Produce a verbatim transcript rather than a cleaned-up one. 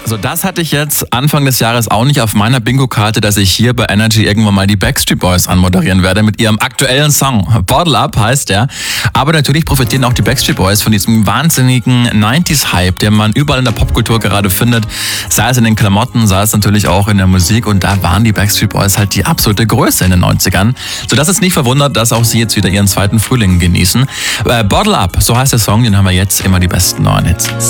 So, das hatte ich jetzt Anfang des Jahres auch nicht auf meiner Bingo-Karte, dass ich hier bei Energy irgendwann mal die Backstreet Boys anmoderieren werde mit ihrem aktuellen Song. Bottle Up heißt der. Aber natürlich profitieren auch die Backstreet Boys von diesem wahnsinnigen neunziger-Hype, den man überall in der Popkultur gerade findet. Sei es in den Klamotten, sei es natürlich auch in der Musik. Und da waren die Backstreet Boys halt die absolute Größe in den neunzigern. Sodass es nicht verwundert, dass auch sie jetzt wieder ihren zweiten Frühling genießen. Äh, Bottle Up, so heißt der Song, den haben wir jetzt, immer die besten neuen Hits.